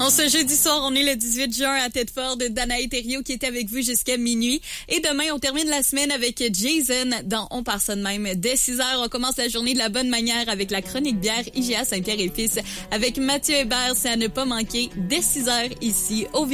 En ce jeudi soir, on est le 18 juin à Tedford. Danae Thériault qui est avec vous jusqu'à minuit. Et demain, on termine la semaine avec Jason dans On part ça de même. Dès 6h, on commence la journée de la bonne manière avec la chronique bière IGA Saint-Pierre et Fils avec Mathieu Hébert. C'est à ne pas manquer dès 6h ici au